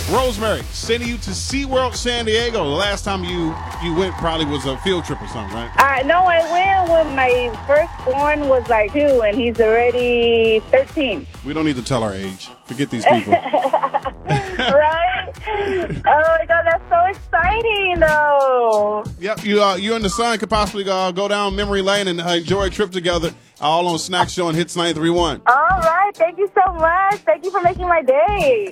Rosemary, sending you to SeaWorld San Diego. The last time you went probably was a field trip or something, right? No, I went when my firstborn was like 2, and he's already 13. We don't need to tell our age. Forget these people. Right? Oh my God, that's so exciting, though. Yep, you and the son could possibly go down memory lane and enjoy a trip together, all on Snack Show and Hits 93.1. All right, thank you so much. Thank you for making my day.